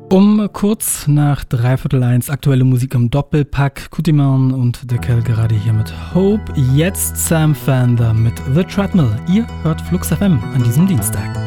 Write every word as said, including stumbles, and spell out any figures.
Um kurz nach dreiviertel eins aktuelle Musik im Doppelpack. Kutiman und Deckel gerade hier mit Hope. Jetzt Sam Fender mit The Treadmill. Ihr hört Flux F M an diesem Dienstag.